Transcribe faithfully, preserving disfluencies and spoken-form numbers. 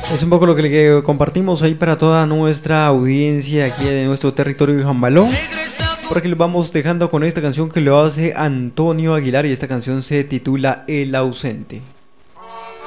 Es un poco lo que le compartimos ahí para toda nuestra audiencia aquí de nuestro territorio de Jambaló. Por aquí lo vamos dejando con esta canción que lo hace Antonio Aguilar y esta canción se titula El ausente.